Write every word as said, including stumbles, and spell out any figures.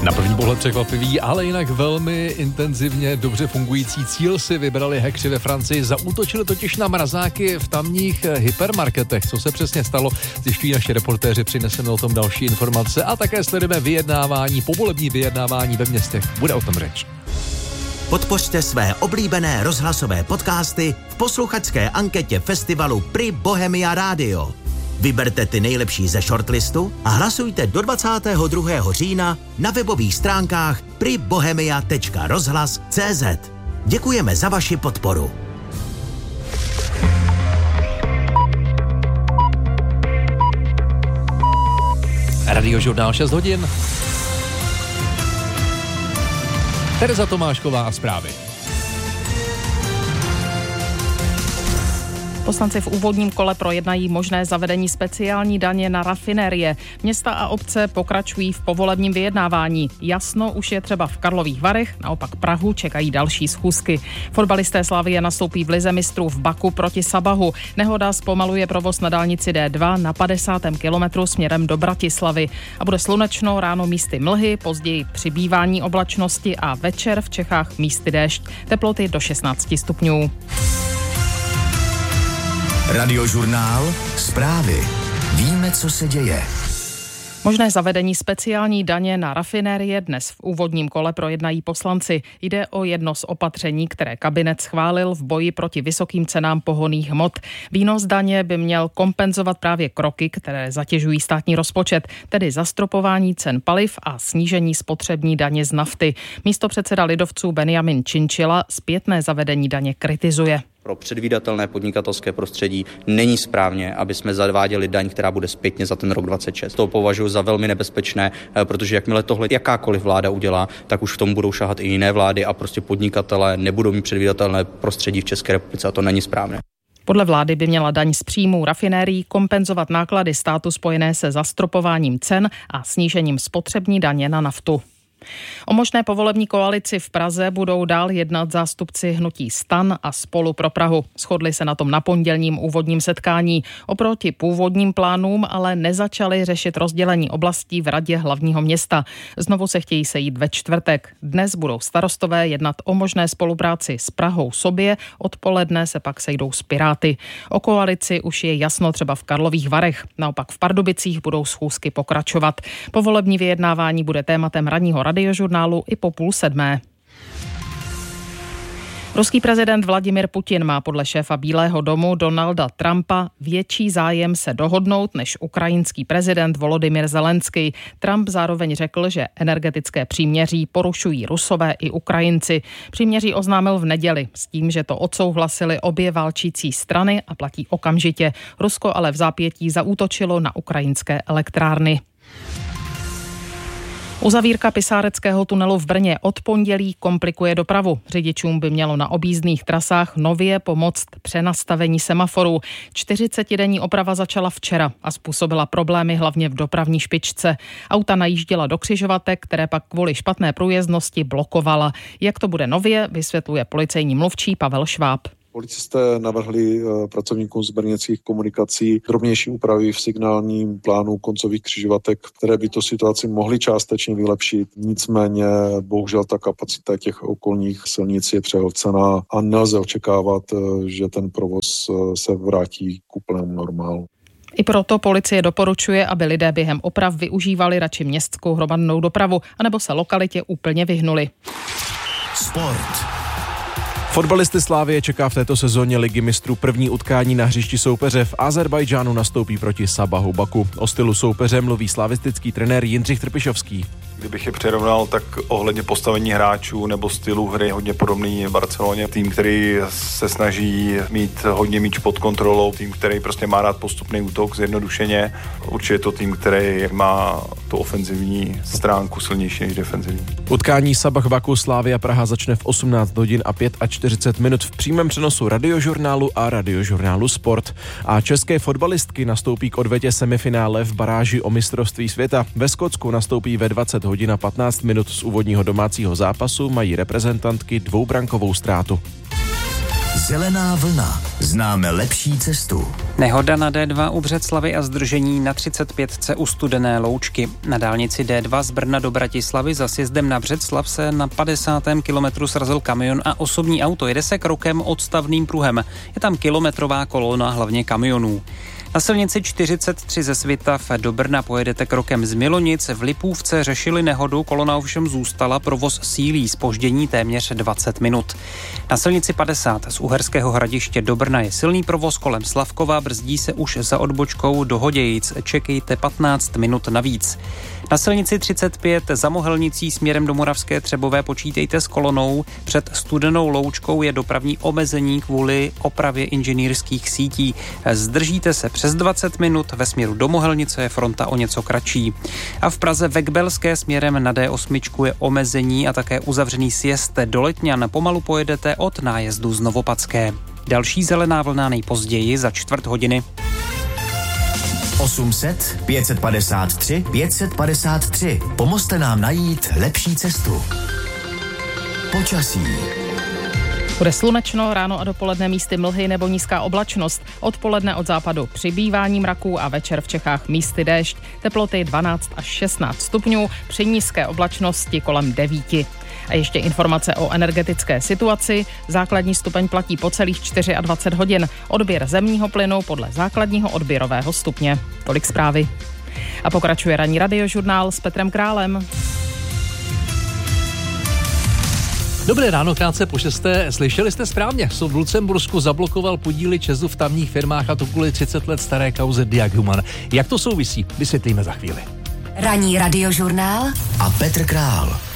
Na první pohled překvapivý, ale jinak velmi intenzivně dobře fungující cíl si vybrali hackři ve Francii. Zaútočili totiž na mrazáky v tamních hypermarketech. Co se přesně stalo, zjišťují naši reportéři, přineseme o tom další informace a také sledujeme vyjednávání, povolební vyjednávání ve městech. Bude o tom řeč. Podpořte své oblíbené rozhlasové podcasty v posluchačské anketě festivalu Prix Bohemia Radio. Vyberte ty nejlepší ze shortlistu a hlasujte do dvacátého druhého října na webových stránkách prix bohemia tečka rozhlas tečka cé zet. Děkujeme za vaši podporu. Radiožurnál šest hodin. Tereza Tomášková a zprávy. Poslanci v úvodním kole projednají možné zavedení speciální daně na rafinérie. Města a obce pokračují v povolebním vyjednávání. Jasno už je třeba v Karlových Varech, naopak Prahu čekají další schůzky. Fotbalisté Slavie nastoupí v lize mistrů v Baku proti Sabahu. Nehoda zpomaluje provoz na dálnici dé dva na padesátém kilometru směrem do Bratislavy. A bude slunečno, ráno místy mlhy, později přibývání oblačnosti a večer v Čechách místy déšť. Teploty do šestnáct stupňů. Radiožurnál Zprávy. Víme, co se děje. Možné zavedení speciální daně na rafinérie dnes v úvodním kole projednají poslanci. Jde o jedno z opatření, které kabinet schválil v boji proti vysokým cenám pohonných hmot. Výnos daně by měl kompenzovat právě kroky, které zatěžují státní rozpočet, tedy zastropování cen paliv a snížení spotřební daně z nafty. Místopředseda lidovců Benjamin Činčila zpětné zavedení daně kritizuje. Pro předvídatelné podnikatelské prostředí není správně, aby jsme zaváděli daň, která bude zpětně za ten rok dvacet šest. To považuji za velmi nebezpečné, protože jakmile tohle jakákoliv vláda udělá, tak už k tomu budou šahat i jiné vlády a prostě podnikatelé nebudou mít předvídatelné prostředí v České republice a to není správné. Podle vlády by měla daň z příjmů rafinérií kompenzovat náklady státu spojené se zastropováním cen a snížením spotřební daně na naftu. O možné povolební koalici v Praze budou dál jednat zástupci hnutí STAN a Spolu pro Prahu. Shodli se na tom na pondělním úvodním setkání. Oproti původním plánům ale nezačali řešit rozdělení oblastí v Radě hlavního města. Znovu se chtějí sejít ve čtvrtek. Dnes budou starostové jednat o možné spolupráci s Prahou sobě, odpoledne se pak sejdou s Piráty. O koalici už je jasno třeba v Karlových Varech. Naopak v Pardubicích budou schůzky pokračovat. Povolební vyjednávání bude tématem ranního radiožurnálu i po půl sedmé. Ruský prezident Vladimir Putin má podle šéfa Bílého domu Donalda Trumpa větší zájem se dohodnout než ukrajinský prezident Volodymyr Zelenský. Trump zároveň řekl, že energetické příměří porušují Rusové i Ukrajinci. Příměří oznámil v neděli s tím, že to odsouhlasili obě válčící strany a platí okamžitě. Rusko ale v zápětí zaútočilo na ukrajinské elektrárny. Uzavírka Pisáreckého tunelu v Brně od pondělí komplikuje dopravu. Řidičům by mělo na objízdných trasách nově pomoct přenastavení semaforů. čtyřicetidenní oprava začala včera a způsobila problémy hlavně v dopravní špičce. Auta najížděla do křižovatek, které pak kvůli špatné průjezdnosti blokovala. Jak to bude nově, vysvětluje policejní mluvčí Pavel Šváb. Policisté navrhli pracovníkům z brněnských komunikací drobnější úpravy v signálním plánu koncových křižovatek, které by to situaci mohly částečně vylepšit. Nicméně bohužel ta kapacita těch okolních silnic je přehlcená a nelze očekávat, že ten provoz se vrátí k úplnému normálu. I proto policie doporučuje, aby lidé během oprav využívali radši městskou hromadnou dopravu anebo se lokalitě úplně vyhnuli. Sport. Fotbalisty Slavie čeká v této sezóně Ligy mistrů první utkání na hřišti soupeře. V Azerbajdžánu nastoupí proti Sabahu Baku. O stylu soupeře mluví slavistický trenér Jindřich Trpišovský. Kdybych je přirovnal, tak ohledně postavení hráčů nebo stylu hry hodně podobný Barceloně. Tým, který se snaží mít hodně míč pod kontrolou, tým, který prostě má rád postupný útok zjednodušeně. Určitě je to tým, který má tu ofenzivní stránku silnější než defenzivní. Utkání Sabah Baku Slavia Praha začne v osmnáct hodin a čtyřicet pět minut v přímém přenosu Radiožurnálu a Radiožurnálu Sport. A české fotbalistky nastoupí k odvetě semifinále v baráži o mistrovství světa. Ve Skotsku nastoupí ve dvacet hodin a patnáct minut z úvodního domácího zápasu, mají reprezentantky dvoubrankovou ztrátu. Zelená vlna. Známe lepší cestu. Nehoda na D dva u Břeclavy a zdržení na třicet pět u Studené Loučky. Na dálnici D dva z Brna do Bratislavy za sjezdem na Břeclav se na padesátém kilometru srazil kamion a osobní auto. Jede se krokem odstavným pruhem. Je tam kilometrová kolona, hlavně kamionů. Na silnici čtyřicet tři ze Svitav do Brna pojedete krokem z Milonic. V Lipůvce řešili nehodu, kolona ovšem zůstala, provoz sílí, zpoždění téměř dvacet minut. Na silnici padesát z Uherského Hradiště do Brna je silný provoz kolem Slavkova, brzdí se už za odbočkou do Hodějic, čekejte patnáct minut navíc. Na silnici třicet pět za Mohelnicí směrem do Moravské Třebové počítejte s kolonou. Před Studenou Loučkou je dopravní omezení kvůli opravě inženýrských sítí. Zdržíte se přes dvacet minut, ve směru do Mohelnice je fronta o něco kratší. A v Praze ve Kbelské směrem na D osm je omezení a také uzavřený sjezd do Letňan. Pomalu pojedete od nájezdu z Novopadské. Další zelená vlna nejpozději za čtvrt hodiny. osm set, pět set padesát tři, pět set padesát tři. Pomozte nám najít lepší cestu. Počasí. Bude slunečno, ráno a dopoledne místy mlhy nebo nízká oblačnost. Odpoledne od západu přibývání mraků a večer v Čechách místy déšť. Teploty dvanáct až šestnáct stupňů, při nízké oblačnosti kolem devět. A ještě informace o energetické situaci. Základní stupeň platí po celých dvacet čtyři hodin. Odběr zemního plynu podle základního odběrového stupně. Tolik zprávy. A pokračuje ranní radiožurnál s Petrem Králem. Dobré ráno, krátce po šesté. Slyšeli jste správně, soud v Lucembursku zablokoval podíly ČEZu v tamních firmách, a to kvůli třicet let staré kauze Diag Human. Jak to souvisí, vysvětlíme za chvíli. Ranní radiožurnál a Petr Král.